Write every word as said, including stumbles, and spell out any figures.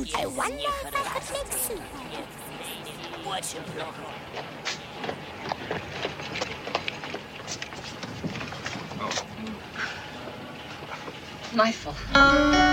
I wonder if I could make soup. My fault.